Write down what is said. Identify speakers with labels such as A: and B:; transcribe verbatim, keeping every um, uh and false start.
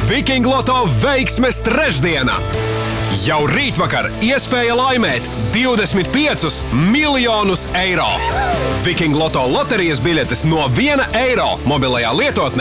A: Viking Loto veiksmes trešdiena! Jau rītvakar iespēja laimēt divdesmit piecus miljonus eiro. Viking Loto loterijas biļetes no viena eiro mobilajā lietotnē